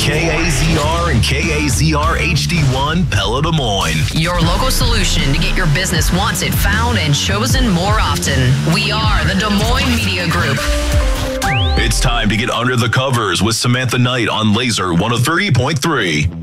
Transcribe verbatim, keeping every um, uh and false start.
K A Z R and K A Z R H D one Pella Des Moines. Your local solution to get your business wanted, found, and chosen more often. We are the Des Moines Media Group. It's time to get under the covers with Samantha Knight on Laser one oh three point three.